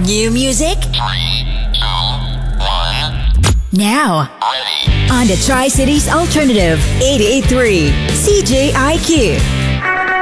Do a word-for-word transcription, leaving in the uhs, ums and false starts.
New music? Three, two, one. Now, Ready. on the Tri-Cities Alternative eighty-eight point three C J I Q.